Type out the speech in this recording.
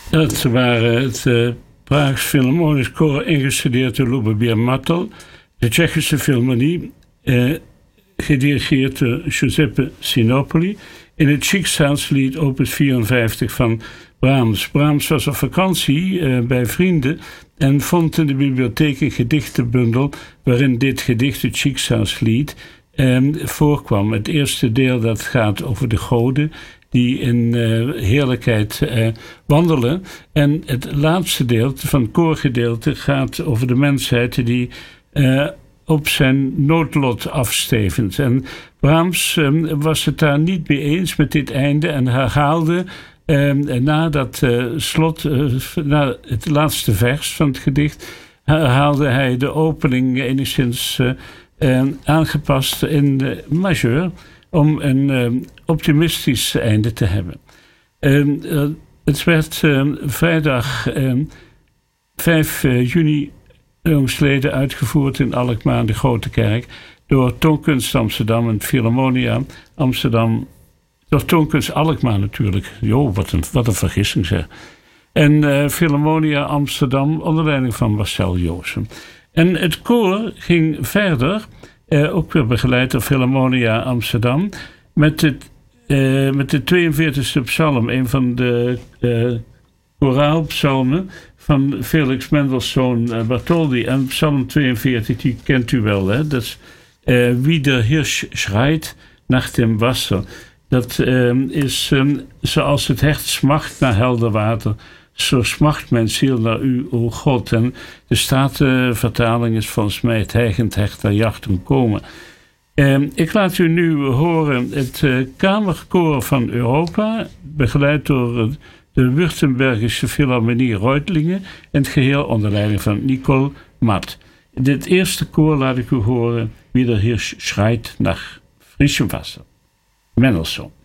Dat waren het Praags Philharmonisch Koor, ingestudeerd door Lubomir Matl. De Tsjechische Philharmonie, gedirigeerd door Giuseppe Sinopoli. In het Schicksalslied opus 54 van Brahms. Brahms was op vakantie bij vrienden en vond in de bibliotheek een gedichtenbundel waarin dit gedicht, het Schicksalslied, voorkwam. Het eerste deel dat gaat over de goden die in heerlijkheid wandelen. En het laatste deel van het koorgedeelte gaat over de mensheid die op zijn noodlot afstevend. En Brahms was het daar niet mee eens met dit einde en herhaalde na dat slot, na het laatste vers van het gedicht, herhaalde hij de opening enigszins aangepast in de majeur om een optimistisch einde te hebben. Het werd vrijdag 5 juni jongsleden uitgevoerd in Alkmaar, de Grote Kerk, door Toonkunst Amsterdam en Philharmonia Amsterdam. Door Toonkunst Alkmaar natuurlijk. Jo, wat een vergissing zeg. En Philharmonia Amsterdam onder leiding van Marcel Joosen. En het koor ging verder, ook weer begeleid door Philharmonia Amsterdam, met de 42e psalm, een van de koraalpsalmen van Felix Mendelssohn Bartholdy. En psalm 42, die kent u wel, hè? Dat is Wie der Hirsch schreit nach dem Wasser. Dat is zoals het hert smacht naar helder water, zo smacht mijn ziel naar u, o God. En de Statenvertaling is volgens mij het hijgend hecht naar jachten komen. Ik laat u nu horen het Kamerkoor van Europa, begeleid door de Württembergische Philharmonie Reutlingen en het geheel onder leiding van Nicole Matt. Dit eerste koor laat ik u horen, Wie der Hirsch schreit nach frischem Wasser. Mendelssohn.